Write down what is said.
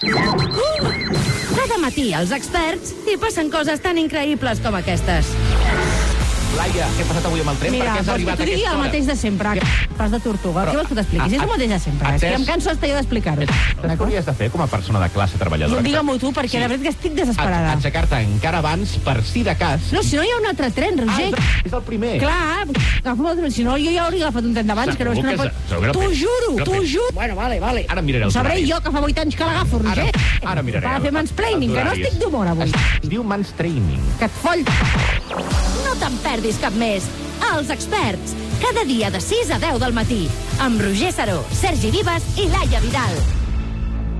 Cada matí els experts hi passen coses tan increïbles com aquestes. Laia, què ha passat avui amb el tren? Mira, Per què has arribat a t'ho digui aquesta el hora? mateix de sempre. Pas de tortuga. Què vols que t'expliquis? És el mateix de sempre. És que em canso hasta jo d'explicar-ho. Saps què hauries de fer com a persona de classe treballadora? Digue-m'ho tu, perquè de veritat que estic desesperada. Aixecar-te encara abans, per si de cas. No, si no hi ha un altre tren, Roger. És el primer. Clar, agafa'm el tren. Si no, jo ja hauria agafat un tren d'abans, que no és que no pot... T'ho juro, t'ho juro. Bueno, vale. Ara miraré el Sabré horari. jo que fa 8 anys que l'agafo, Roger. Ara miraré. Per fer mansplaining, que no estic d'humor avui. Es diu mansplaining. Que et foll... No te'n perdis cap més. Els experts, cada dia de 6 a 10 del matí, amb Roger Saró, Sergi Vives i Laia Vidal.